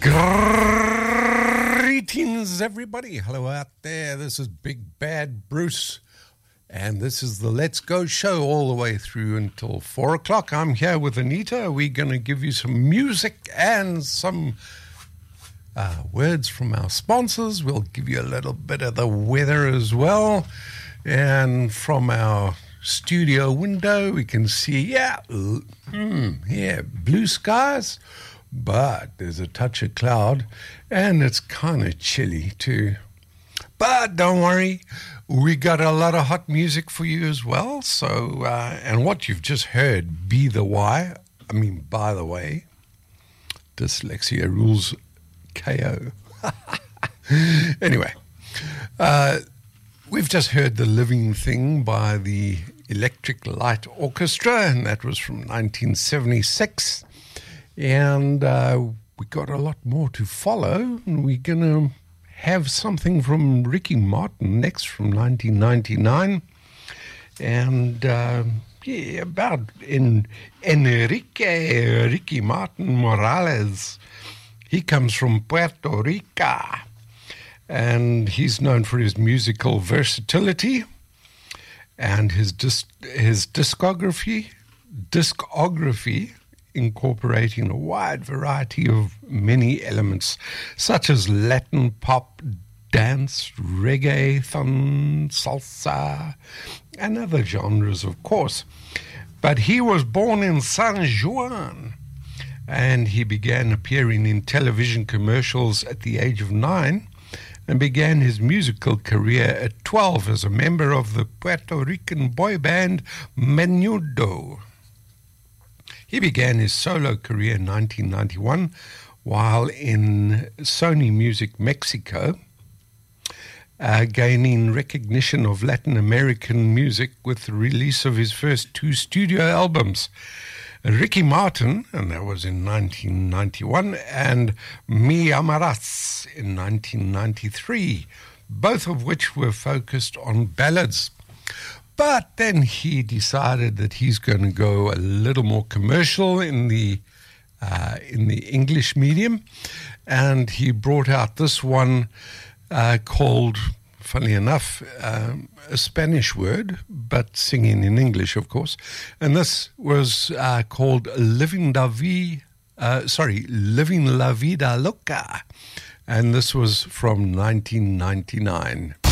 Greetings, everybody. Hello out there. This is Big Bad Bruce, and this is the Let's Go show all the way through until 4 o'clock. I'm here with Anita. We're going to give you some music and some words from our sponsors. We'll give you a little bit of the weather as well. And from our studio window, we can see, blue skies. But there's a touch of cloud, and it's kind of chilly too. But don't worry, we got a lot of hot music for you as well. So, and what you've just heard, by the way, dyslexia rules KO. Anyway, we've just heard The Living Thing by the Electric Light Orchestra, and that was from 1976. And we got a lot more to follow. And we're going to have something from Ricky Martin next from 1999. And about Ricky Martin Morales. He comes from Puerto Rico. And he's known for his musical versatility and his discography incorporating a wide variety of many elements, such as Latin pop, dance, reggaeton, salsa, and other genres, of course. But he was born in San Juan, and he began appearing in television commercials at the age of 9, and began his musical career at 12 as a member of the Puerto Rican boy band Menudo. He began his solo career in 1991 while in Sony Music Mexico, gaining recognition of Latin American music with the release of his first 2 studio albums, Ricky Martin, and that was in 1991, and Me Amarás in 1993, both of which were focused on ballads. But then he decided that he's going to go a little more commercial in the English medium, and he brought out this one called, funnily enough, a Spanish word, but singing in English, of course. And this was called Living La Vida Loca, and this was from 1999.